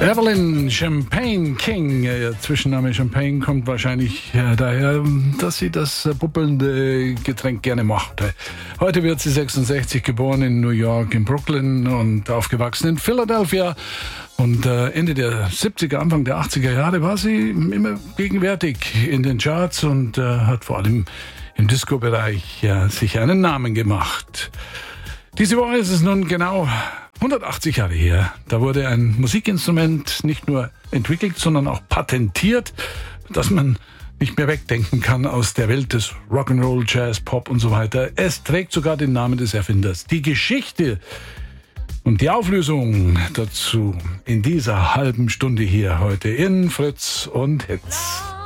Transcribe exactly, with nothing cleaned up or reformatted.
Evelyn Champagne King, ihr Zwischenname Champagne kommt wahrscheinlich äh, daher, dass sie das äh, bubbelnde Getränk gerne mochte. Heute wird sie sechsundsechzig, geboren in New York, in Brooklyn und aufgewachsen in Philadelphia. Und äh, Ende der siebziger, Anfang der achtziger Jahre war sie immer gegenwärtig in den Charts und äh, hat vor allem im Disco-Bereich ja, sich einen Namen gemacht. Diese Woche ist es nun genau hundertachtzig Jahre her. Da wurde ein Musikinstrument nicht nur entwickelt, sondern auch patentiert, das man nicht mehr wegdenken kann aus der Welt des Rock'n'Roll, Jazz, Pop und so weiter. Es trägt sogar den Namen des Erfinders. Die Geschichte und die Auflösung dazu in dieser halben Stunde hier heute in Fritz und Hits.